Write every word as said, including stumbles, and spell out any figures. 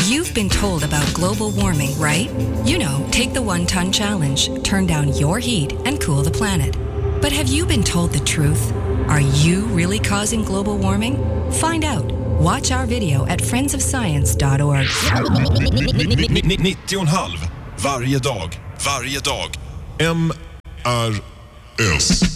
You've been told about global warming, right? You know, take the one-ton challenge, turn down your heat, and cool the planet. But have you been told the truth? Are you really causing global warming? Find out. Watch our video at friends of science dot org. nittio komma fem varje dag, varje dag. M R S